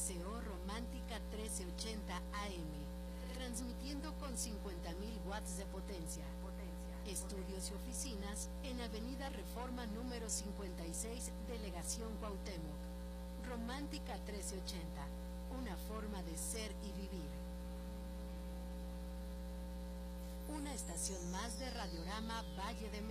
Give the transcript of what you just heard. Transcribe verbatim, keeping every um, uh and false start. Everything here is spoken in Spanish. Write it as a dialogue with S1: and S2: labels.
S1: S O Romántica trece ochenta A M, transmitiendo con cincuenta mil watts de potencia. Estudios y oficinas en Avenida Reforma número cincuenta y seis, Delegación Cuauhtémoc. Romántica trece ochenta, una forma de ser y vivir. Una estación más de Radiorama Valle de México.